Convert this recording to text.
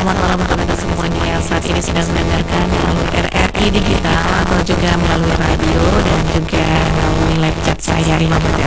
selamat malam untuk Anda semuanya yang saat ini sedang mendengarkan melalui RRI Digital atau juga melalui radio dan juga melalui live chat saya Rima Berti